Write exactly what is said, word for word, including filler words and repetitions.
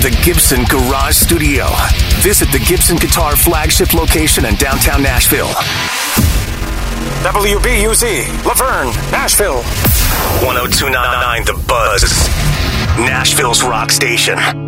the Gibson Garage Studio. Visit the Gibson Guitar flagship location in downtown Nashville. W B U Z, Laverne, Nashville. one oh two point nine The Buzz, Nashville's rock station.